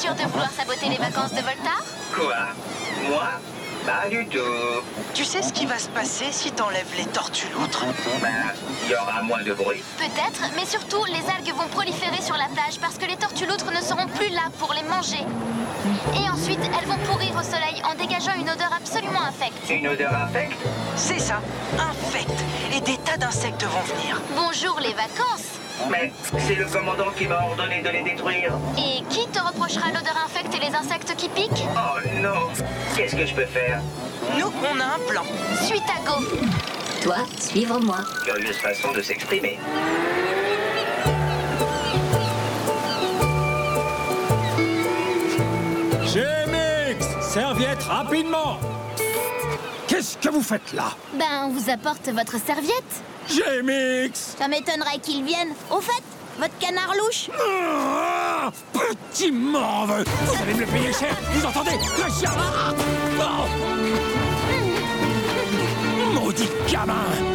sûr de vouloir saboter les vacances de Volta? Quoi? Moi? Pas du tout. Tu sais ce qui va se passer si t'enlèves les tortues loutres? Il y aura moins de bruit. Peut-être, mais surtout, les algues vont proliférer sur la plage parce que les tortues loutres ne seront plus là pour les manger. Et ensuite, elles vont pourrir au soleil en dégageant une odeur absolument infecte. Une odeur infecte? C'est ça, infect. Et des tas d'insectes vont venir. Bonjour les vacances! Mais c'est le commandant qui m'a ordonné de les détruire. Et qui te reprochera l'odeur infecte et les insectes qui piquent? Oh non! Qu'est-ce que je peux faire? Nous, on a un plan. Suis ta go! Toi, suivre-moi. Curieuse façon de s'exprimer. GMX, serviette rapidement. Qu'est-ce que vous faites là? Ben, on vous apporte votre serviette. GMX. Ça m'étonnerait qu'ils viennent. Au fait, votre canard louche. Ah, petit mauve. Vous allez me le payer cher, vous entendez? Le chien. Ah, oh. Maudit gamin.